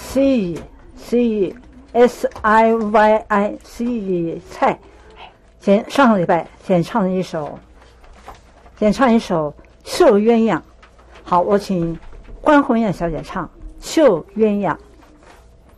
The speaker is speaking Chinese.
Siyi 菜。上个礼拜先唱一首绣鸳鸯。好，我请关红艳小姐唱绣鸳鸯。